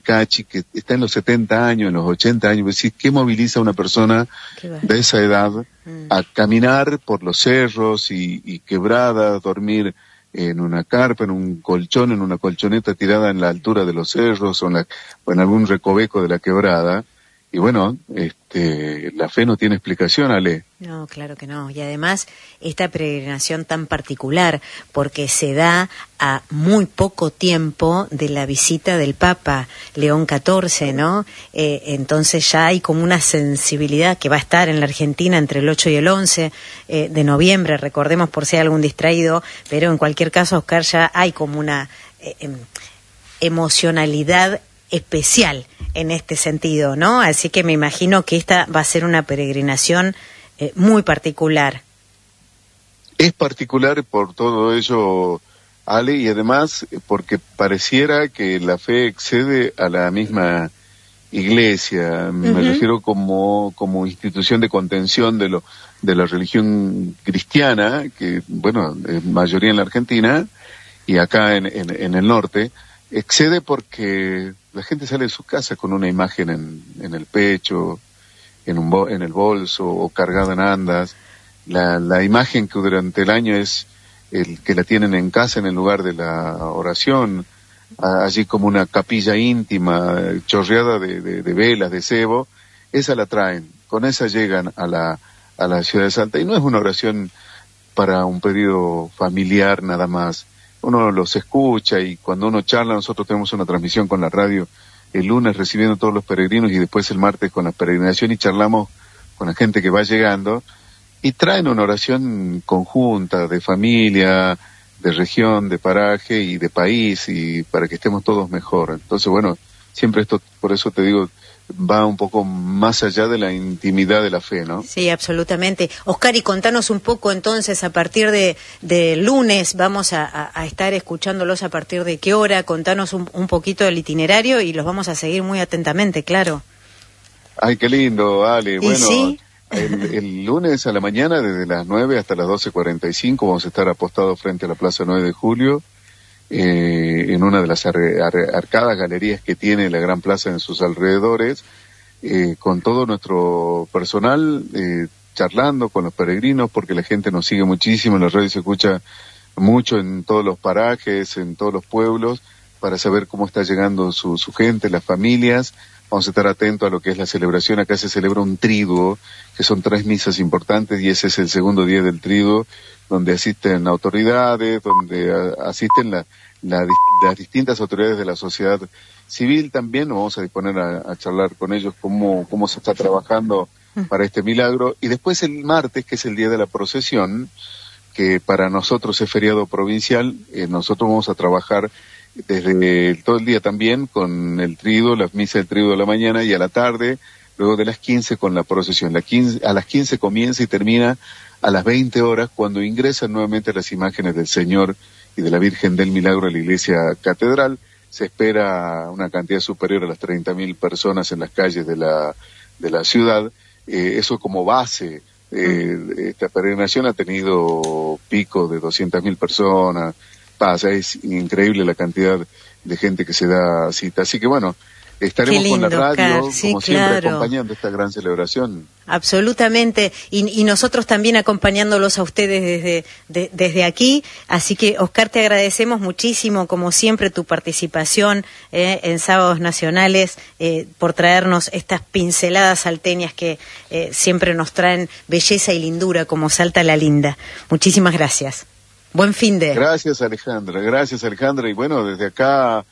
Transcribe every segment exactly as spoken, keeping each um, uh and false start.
Cachi, que está en los setenta años, en los ochenta años, decís, ¿qué moviliza a una persona de esa edad mm. a caminar por los cerros y, y quebradas, dormir en una carpa, en un colchón, en una colchoneta tirada en la altura de los cerros o en, la, o en algún recoveco de la quebrada? Y bueno, este, la fe no tiene explicación, Ale. No, claro que no. Y además, esta peregrinación tan particular, porque se da a muy poco tiempo de la visita del Papa León catorce, ¿no? Eh, entonces ya hay como una sensibilidad que va a estar en la Argentina entre el ocho y el once eh, de noviembre, recordemos por si hay algún distraído, pero en cualquier caso, Oscar, ya hay como una eh, em, emocionalidad especial en este sentido, ¿no? Así que me imagino que esta va a ser una peregrinación eh, muy particular. Es particular por todo ello, Ale, y además porque pareciera que la fe excede a la misma iglesia. Uh-huh. Me refiero como como institución de contención de lo de la religión cristiana, que bueno, es mayoría en la Argentina y acá en, en, en el norte. Excede porque la gente sale de su casa con una imagen en, en el pecho, en un bo, en el bolso o cargada en andas. La, la imagen que durante el año es el que la tienen en casa en el lugar de la oración, allí como una capilla íntima, chorreada de, de, de velas, de cebo, esa la traen, con esa llegan a la, a la ciudad de Salta. Y no es una oración para un pedido familiar nada más. Uno los escucha y cuando uno charla, nosotros tenemos una transmisión con la radio el lunes recibiendo a todos los peregrinos y después el martes con la peregrinación y charlamos con la gente que va llegando y traen una oración conjunta de familia, de región, de paraje y de país y para que estemos todos mejor. Entonces, bueno, siempre esto, por eso te digo, va un poco más allá de la intimidad de la fe, ¿no? Sí, absolutamente. Oscar, y contanos un poco entonces, a partir de, de lunes, vamos a, a, a estar escuchándolos a partir de qué hora, contanos un, un poquito del itinerario y los vamos a seguir muy atentamente, claro. Ay, qué lindo, Ale. Bueno, ¿sí? el, el lunes a la mañana, desde las nueve hasta las doce cuarenta y cinco, vamos a estar apostados frente a la Plaza nueve de Julio, Eh, en una de las ar ar arcadas galerías que tiene la Gran Plaza en sus alrededores, eh, con todo nuestro personal, eh, charlando con los peregrinos, porque la gente nos sigue muchísimo, en la radio se escucha mucho en todos los parajes, en todos los pueblos, para saber cómo está llegando su, su gente, las familias. Vamos a estar atentos a lo que es la celebración. Acá se celebra un triduo, que son tres misas importantes, y ese es el segundo día del triduo, donde asisten autoridades, donde a, asisten la, la, las distintas autoridades de la sociedad civil también. Nos vamos a disponer a, a charlar con ellos cómo, cómo se está trabajando para este milagro. Y después el martes, que es el día de la procesión, que para nosotros es feriado provincial, eh, nosotros vamos a trabajar desde el, todo el día también con el triduo, las misas del triduo de la mañana y a la tarde, luego de las quince con la procesión. La quince, a las quince comienza y termina a las veinte horas cuando ingresan nuevamente las imágenes del Señor y de la Virgen del Milagro a la iglesia catedral. Se espera una cantidad superior a las treinta mil personas en las calles de la, de la ciudad. Eh, eso como base. Eh, esta peregrinación ha tenido pico de doscientas mil personas. Pasa, es increíble la cantidad de gente que se da cita. Así que bueno, estaremos lindo, con la radio, Oscar, sí, como siempre, claro, acompañando esta gran celebración. Absolutamente, y, y nosotros también acompañándolos a ustedes desde, de, desde aquí. Así que, Oscar, te agradecemos muchísimo, como siempre, tu participación eh, en Sábados Nacionales, eh, por traernos estas pinceladas salteñas que eh, siempre nos traen belleza y lindura, como Salta la Linda. Muchísimas gracias. Buen fin de... Gracias, Alejandra, gracias, Alejandra. Y bueno, desde acá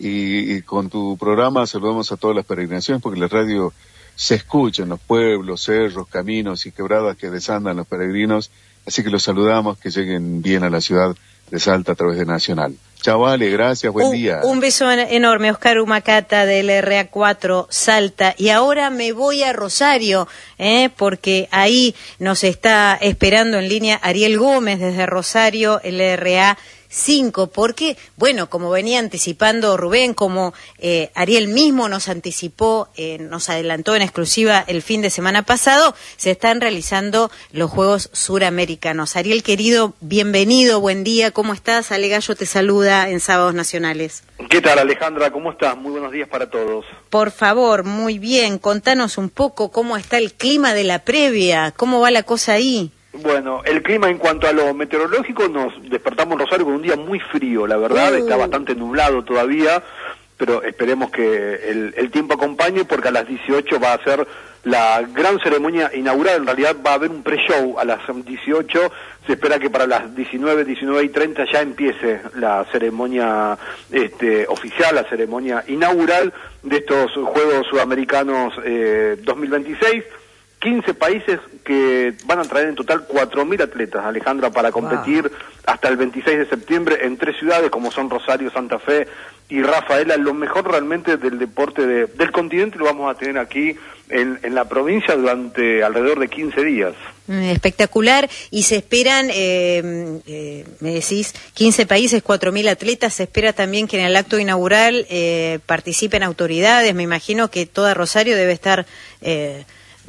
y, y con tu programa saludamos a todas las peregrinaciones, porque la radio se escucha en los pueblos, cerros, caminos y quebradas que desandan los peregrinos. Así que los saludamos, que lleguen bien a la ciudad de Salta a través de Nacional. Chao, Ale, gracias, buen un, día. Un beso enorme, Oscar Humacata del R A cuatro Salta. Y ahora me voy a Rosario, eh, porque ahí nos está esperando en línea Ariel Gómez desde Rosario, el R A cinco, porque, bueno, como venía anticipando Rubén, como eh, Ariel mismo nos anticipó, eh, nos adelantó en exclusiva el fin de semana pasado, se están realizando los Juegos Suramericanos. Ariel, querido, bienvenido, buen día, ¿cómo estás? Ale Gallo te saluda en Sábados Nacionales. ¿Qué tal, Alejandra? ¿Cómo estás? Muy buenos días para todos. Por favor, muy bien, contanos un poco cómo está el clima de la previa, cómo va la cosa ahí. Bueno, el clima en cuanto a lo meteorológico, nos despertamos en Rosario con un día muy frío, la verdad, uh. está bastante nublado todavía, pero esperemos que el, el tiempo acompañe, porque a las dieciocho va a ser la gran ceremonia inaugural. En realidad va a haber un pre-show a las dieciocho, se espera que para las diecinueve, diecinueve y treinta ya empiece la ceremonia este, oficial, la ceremonia inaugural de estos Juegos Sudamericanos eh, dos mil veintiséis. quince países que van a traer en total cuatro mil atletas, Alejandra, para competir wow. hasta el veintiséis de septiembre en tres ciudades como son Rosario, Santa Fe y Rafaela. Lo mejor realmente del deporte de, del continente lo vamos a tener aquí en, en la provincia durante alrededor de quince días. Espectacular, y se esperan, eh, eh, me decís, quince países, cuatro mil atletas, se espera también que en el acto inaugural eh, participen autoridades. Me imagino que toda Rosario debe estar Eh,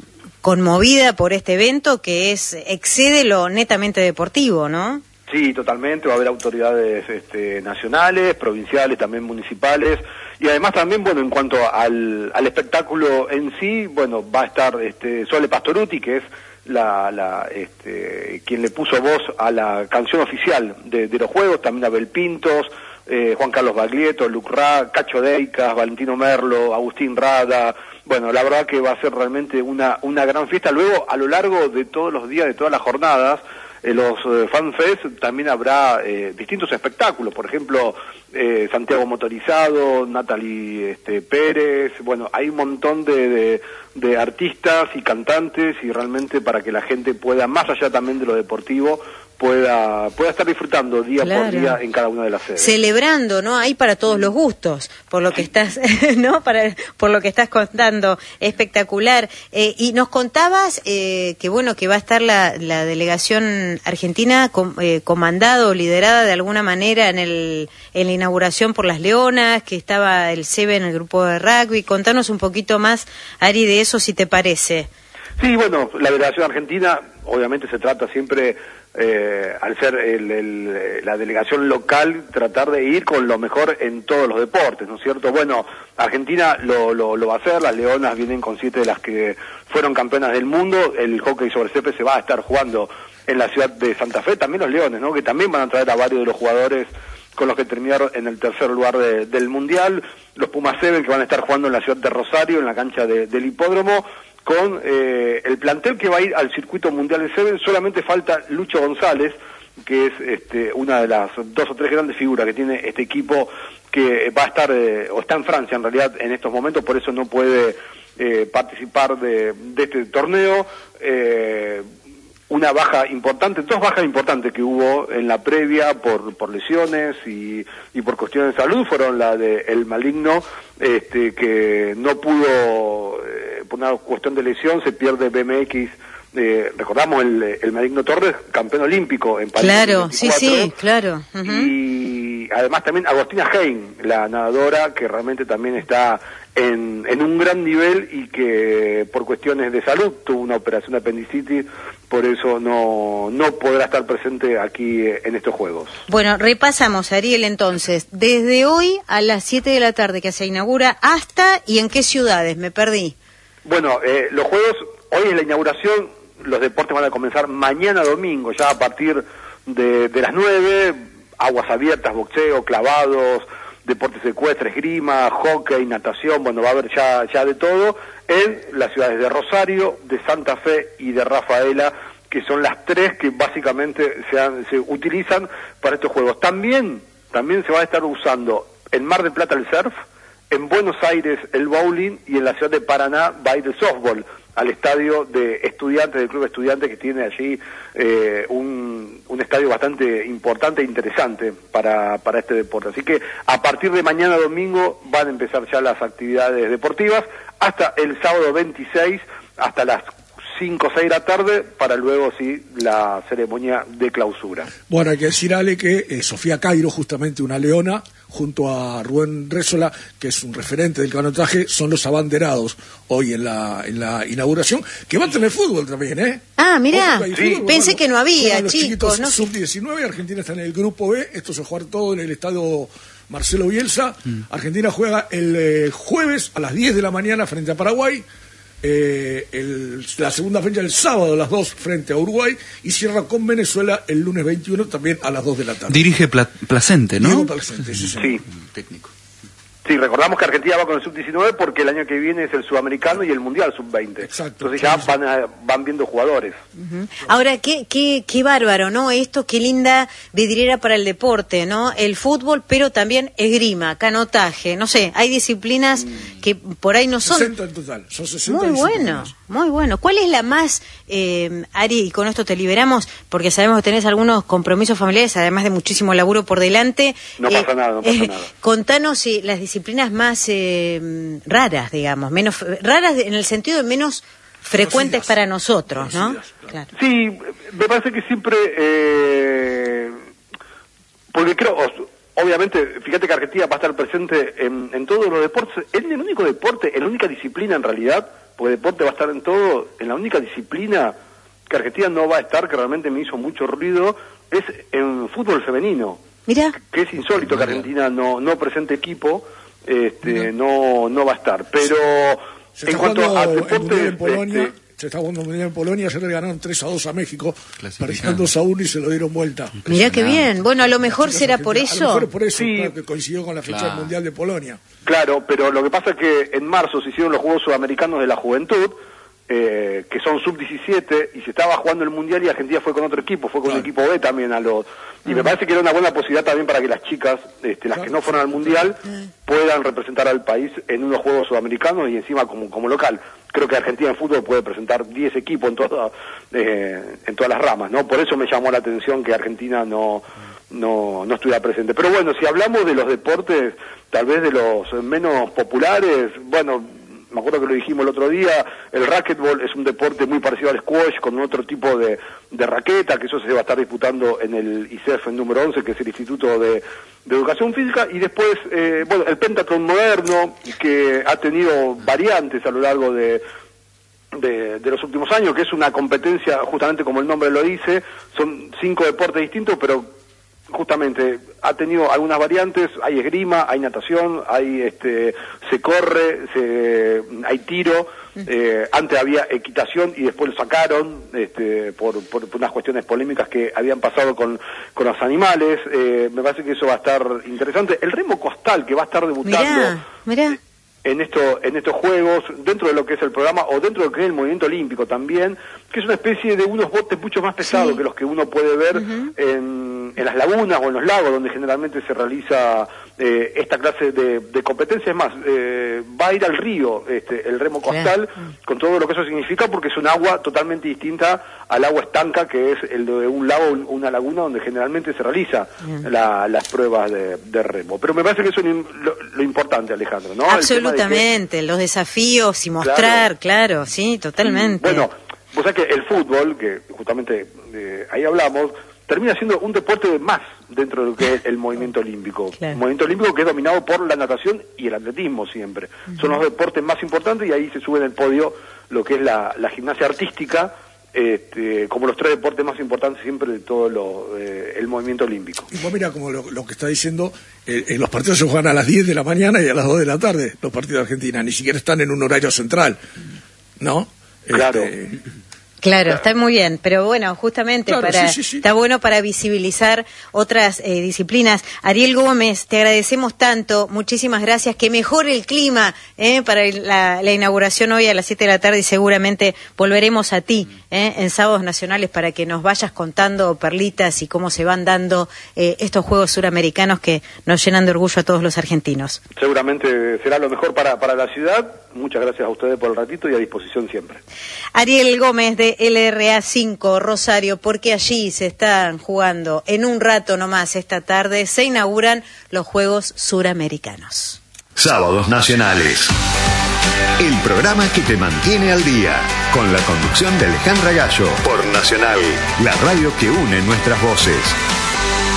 conmovida por este evento que es excede lo netamente deportivo, ¿no? Sí, totalmente, va a haber autoridades este, nacionales, provinciales, también municipales, y además también, bueno, en cuanto al, al espectáculo en sí, bueno, va a estar este, Sole Pastorutti, que es la, la este, quien le puso voz a la canción oficial de, de los Juegos, también Abel Pintos, eh, Juan Carlos Baglietto, Luc Ra, Cacho Deicas, Valentino Merlo, Agustín Rada. Bueno, la verdad que va a ser realmente una una gran fiesta. Luego, a lo largo de todos los días, de todas las jornadas, eh, los eh, FanFest también habrá eh, distintos espectáculos. Por ejemplo, eh, Santiago Motorizado, Natalie este, Pérez. Bueno, hay un montón de, de, de artistas y cantantes, y realmente para que la gente pueda, más allá también de lo deportivo, pueda pueda estar disfrutando día claro. por día en cada una de las sedes. Celebrando, ¿no? Hay para todos los gustos, por lo que estás, ¿no? Para por lo que estás contando, espectacular. Eh, y nos contabas eh, que bueno, que va a estar la, la delegación argentina com, eh, comandada o liderada de alguna manera en el en la inauguración por las Leonas, que estaba el SEBE en el grupo de rugby. Contanos un poquito más, Ari, de eso, si te parece. Sí, bueno, la delegación argentina, obviamente se trata siempre, eh, al ser el, el, la delegación local, tratar de ir con lo mejor en todos los deportes, ¿no es cierto? Bueno, Argentina lo, lo, lo va a hacer, las Leonas vienen con siete de las que fueron campeonas del mundo, el hockey sobre césped se va a estar jugando en la ciudad de Santa Fe, también los Leones, ¿no? Que también van a traer a varios de los jugadores con los que terminaron en el tercer lugar de, del Mundial, los Pumas Seven que van a estar jugando en la ciudad de Rosario, en la cancha de, del hipódromo, con eh, el plantel que va a ir al circuito mundial de Seven. Solamente falta Lucho González, que es este, una de las dos o tres grandes figuras que tiene este equipo, que va a estar, eh, o está en Francia en realidad en estos momentos, por eso no puede eh, participar de, de este torneo. Eh, una baja importante, dos bajas importantes que hubo en la previa por por lesiones y, y por cuestiones de salud, fueron la de El Maligno, este que no pudo, eh, por una cuestión de lesión, se pierde B M X, eh, recordamos el, el Maligno Torres, campeón olímpico en París. Claro, sí, sí, claro. Uh-huh. Y además también Agostina Hein, la nadadora, que realmente también está en, en un gran nivel y que por cuestiones de salud tuvo una operación de apendicitis, por eso no, no podrá estar presente aquí en estos Juegos. Bueno, repasamos, Ariel, entonces, desde hoy a las siete de la tarde que se inaugura, hasta, ¿y en qué ciudades? Me perdí. Bueno, eh, los Juegos, hoy es la inauguración, los deportes van a comenzar mañana domingo, ya a partir de, de las nueve, aguas abiertas, boxeo, clavados, deportes ecuestres, esgrima, hockey, natación, bueno, va a haber ya, ya de todo, en las ciudades de Rosario, de Santa Fe y de Rafaela, que son las tres que básicamente se, han, se utilizan para estos Juegos. También, también se va a estar usando en Mar del Plata el surf, en Buenos Aires el bowling, y en la ciudad de Paraná va a ir el softball al estadio de estudiantes, del club estudiantes, que tiene allí eh, un, un estadio bastante importante e interesante para, para este deporte. Así que a partir de mañana domingo van a empezar ya las actividades deportivas, hasta el sábado veintiséis, hasta las cinco o seis de la tarde, para luego sí la ceremonia de clausura. Bueno, hay que decir, Ale, que eh, Sofía Cairo, justamente una leona, junto a Rubén Rézola, que es un referente del canotaje, son los abanderados hoy en la en la inauguración, que van a tener fútbol también, ¿eh? Ah, mirá, sí. fútbol, pensé que no había, los chicos. No sub diecinueve, Argentina está en el grupo B, esto se juega todo en el estadio Marcelo Bielsa. Mm. Argentina juega el eh, jueves a las diez de la mañana frente a Paraguay. Eh, el, la segunda fecha el sábado a las dos frente a Uruguay y cierra con Venezuela el lunes veintiuno también a las dos de la tarde. Dirige Pla Placente, ¿no? Diego Placente, sí, sí. Técnico. Sí, recordamos que Argentina va con el sub diecinueve porque el año que viene es el sudamericano y el mundial sub veinte. Exacto. Entonces ya van, a, van viendo jugadores. Uh-huh. Ahora, qué, qué, qué bárbaro, ¿no? Esto, qué linda vidriera para el deporte, ¿no? El fútbol, pero también esgrima, canotaje, no sé, hay disciplinas mm. que por ahí no son... sesenta en total, son sesenta. Muy bueno, muy bueno. ¿Cuál es la más, eh, Ari, y con esto te liberamos, porque sabemos que tenés algunos compromisos familiares, además de muchísimo laburo por delante? No eh, pasa nada, no pasa eh, nada. Contanos eh, las disciplinas más eh, raras, digamos, menos raras en el sentido de menos frecuentes conocidas para nosotros, conocidas, ¿no? Claro. Sí, me parece que siempre, eh, porque creo, obviamente, fíjate que Argentina va a estar presente en, en todos los deportes, en el único deporte, en la única disciplina en realidad, porque deporte va a estar en todo, en la única disciplina que Argentina no va a estar, que realmente me hizo mucho ruido, es en fútbol femenino. Mira, que es insólito que Argentina no no presente equipo, este no no va a estar, pero se en cuanto a deporte en Polonia, este, se está jugando el mundial en Polonia, ayer le ganaron tres a dos a México, perdieron dos a uno y se lo dieron vuelta. Mirá qué bien. Bueno, a lo mejor será por eso. A lo mejor por eso, sí, claro, que coincidió con la fecha claro. del mundial de Polonia. Claro, pero lo que pasa es que en marzo se hicieron los Juegos Sudamericanos de la Juventud, eh, que son sub diecisiete, y se estaba jugando el mundial y Argentina fue con otro equipo, fue con claro. el equipo B también a los... Y uh-huh. me parece que era una buena posibilidad también para que las chicas, este, las claro. que no fueron al mundial, uh-huh. puedan representar al país en unos Juegos Sudamericanos y encima como, como local. Creo que Argentina en fútbol puede presentar diez equipos en, toda, eh, en todas las ramas, ¿no? Por eso me llamó la atención que Argentina no, no, no estuviera presente. Pero bueno, si hablamos de los deportes, tal vez de los menos populares, bueno... me acuerdo que lo dijimos el otro día, el racquetball es un deporte muy parecido al squash, con otro tipo de, de raqueta, que eso se va a estar disputando en el I C E F en número once, que es el Instituto de, de Educación Física, y después, eh, bueno, el pentatlón moderno, que ha tenido variantes a lo largo de, de, de los últimos años, que es una competencia, justamente como el nombre lo dice, son cinco deportes distintos, pero justamente ha tenido algunas variantes, hay esgrima, hay natación, hay este se corre, se, hay tiro, eh, antes había equitación y después lo sacaron este, por, por, por unas cuestiones polémicas que habían pasado con, con los animales, eh, me parece que eso va a estar interesante. El remo costal que va a estar debutando mirá, mirá. en esto, en estos juegos, dentro de lo que es el programa o dentro de lo que es el movimiento olímpico también, que es una especie de unos botes mucho más pesados sí. que los que uno puede ver uh-huh. en, en las lagunas o en los lagos, donde generalmente se realiza eh, esta clase de, de competencia. Es más, eh, va a ir al río este, el remo costal, claro. con todo lo que eso significa, porque es un agua totalmente distinta al agua estanca, que es el de un lago o una laguna, donde generalmente se realiza uh-huh. la, las pruebas de, de remo. Pero me parece que eso es lo, lo importante, Alejandro, ¿no? Absolutamente, que, los desafíos y mostrar, claro, claro sí, totalmente. Bueno, vos sabés que el fútbol, que justamente eh, ahí hablamos, termina siendo un deporte más dentro de lo que es el movimiento olímpico. Claro. Un movimiento olímpico que es dominado por la natación y el atletismo siempre. Uh-huh. Son los deportes más importantes y ahí se sube en el podio lo que es la, la gimnasia artística, este, como los tres deportes más importantes siempre de todo lo, eh, el movimiento olímpico. Y vos mira como lo, lo que está diciendo, eh, eh, los partidos se juegan a las diez de la mañana y a las dos de la tarde, los partidos de Argentina, ni siquiera están en un horario central, ¿no? Claro. Este, Claro, claro, está muy bien, pero bueno, justamente claro, para sí, sí, sí. está bueno para visibilizar otras eh, disciplinas. Ariel Gómez, te agradecemos tanto, muchísimas gracias, que mejore el clima eh, para la, la inauguración hoy a las siete de la tarde y seguramente volveremos a ti eh, en Sábados Nacionales para que nos vayas contando perlitas y cómo se van dando eh, estos Juegos Suramericanos que nos llenan de orgullo a todos los argentinos. Seguramente será lo mejor para, para la ciudad. Muchas gracias a ustedes por el ratito y a disposición siempre. Ariel Gómez de L R A cinco Rosario, porque allí se están jugando en un rato nomás esta tarde, se inauguran los Juegos Suramericanos. Sábados Nacionales. El programa que te mantiene al día, con la conducción de Alejandra Gallo, por Nacional, la radio que une nuestras voces.